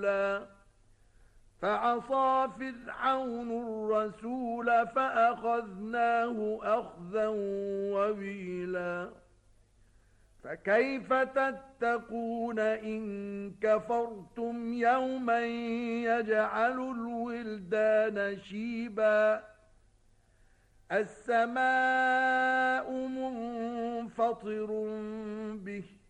فعصى فرعون الرسول فأخذناه أخذا وبيلا فكيف تتقون إن كفرتم يوما يجعل الولدان شيبا السماء منفطر به